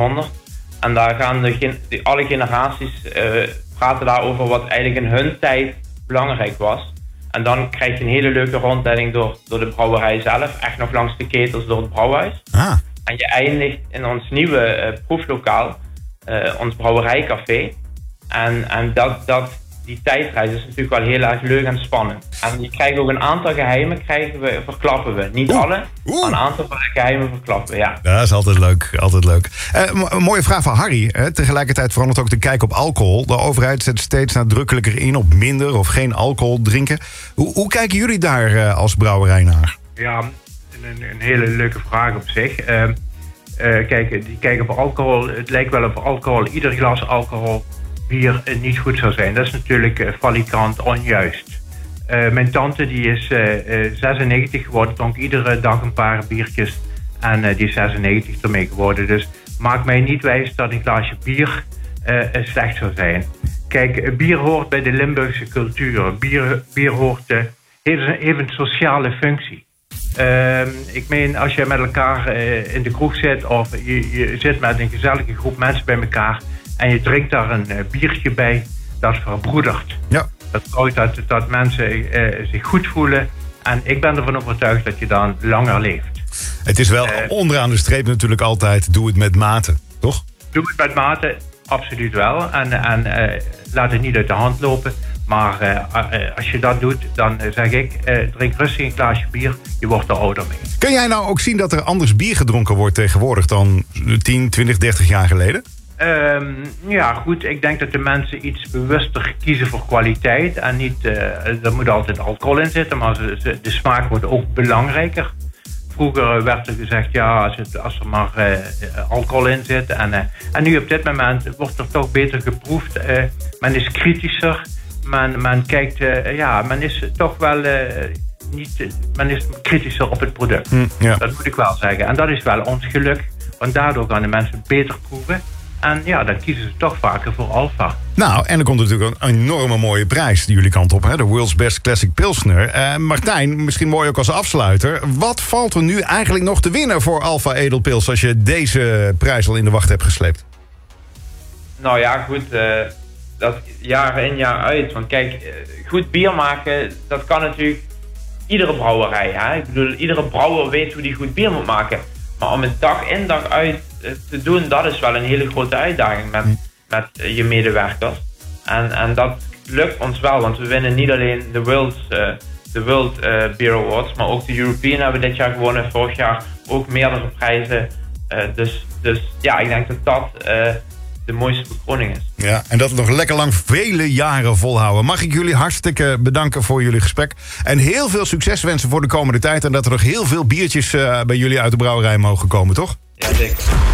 1900. En daar gaan alle generaties praten daarover wat eigenlijk in hun tijd belangrijk was. En dan krijg je een hele leuke rondleiding door de brouwerij zelf. Echt nog langs de ketels door het brouwhuis. En je eindigt in ons nieuwe proeflokaal, ons brouwerijcafé. En die tijdreis is natuurlijk wel heel erg leuk en spannend. En je krijgt ook een aantal geheimen, verklappen we. Niet alle, maar een aantal geheimen verklappen we, ja. Dat is altijd leuk, altijd leuk. Een mooie vraag van Harry. Tegelijkertijd verandert ook de kijk op alcohol. De overheid zet steeds nadrukkelijker in op minder of geen alcohol drinken. Hoe kijken jullie daar als brouwerij naar? Ja, een hele leuke vraag op zich. Kijk, die kijk op alcohol. Het lijkt wel of alcohol, ieder glas alcohol, bier niet goed zou zijn. Dat is natuurlijk valikant onjuist. Mijn tante die is 96 geworden, dronk iedere dag een paar biertjes. En die is 96 ermee geworden. Dus maak mij niet wijs dat een glaasje bier slecht zou zijn. Kijk, bier hoort bij de Limburgse cultuur. Bier heeft een sociale functie. Ik meen, als je met elkaar in de kroeg zit of je zit met een gezellige groep mensen bij elkaar en je drinkt daar een biertje bij, dat verbroedert. Ja. Dat zorgt dat mensen zich goed voelen. En ik ben ervan overtuigd dat je dan langer leeft. Het is wel onderaan de streep natuurlijk altijd, doe het met mate, toch? Doe het met mate, absoluut wel. En laat het niet uit de hand lopen. Maar als je dat doet, dan zeg ik, drink rustig een glaasje bier. Je wordt er ouder mee. Kun jij nou ook zien dat er anders bier gedronken wordt tegenwoordig dan 10, 20, 30 jaar geleden? Ja, goed. Ik denk dat de mensen iets bewuster kiezen voor kwaliteit. En niet, er moet altijd alcohol in zitten, maar de smaak wordt ook belangrijker. Vroeger werd er gezegd, ja, als er maar alcohol in zit. En nu op dit moment wordt er toch beter geproefd. Men is kritischer. Men kijkt, men is toch wel men is kritischer op het product. Ja. Dat moet ik wel zeggen. En dat is wel ons geluk. Want daardoor gaan de mensen beter proeven. En ja, dan kiezen ze toch vaker voor Alpha. Nou, en er komt natuurlijk een enorme mooie prijs die jullie kant op, hè? De World's Best Classic Pilsner. Martijn, misschien mooi ook als afsluiter. Wat valt er nu eigenlijk nog te winnen voor Alpha Edelpils als je deze prijs al in de wacht hebt gesleept? Nou ja, goed. Dat jaar in jaar uit. Want kijk, goed bier maken, dat kan natuurlijk iedere brouwerij. Hè? Ik bedoel, iedere brouwer weet hoe die goed bier moet maken. Maar om het dag in dag uit te doen, dat is wel een hele grote uitdaging met je medewerkers. En dat lukt ons wel, want we winnen niet alleen de World Beer Awards, maar ook de European hebben we dit jaar gewonnen. Vorig jaar ook meerdere prijzen. Dus ja, ik denk dat de mooiste bekroning is. Ja, en dat we nog lekker lang vele jaren volhouden. Mag ik jullie hartstikke bedanken voor jullie gesprek. En heel veel succes wensen voor de komende tijd. En dat er nog heel veel biertjes bij jullie uit de brouwerij mogen komen, toch? Ja, zeker.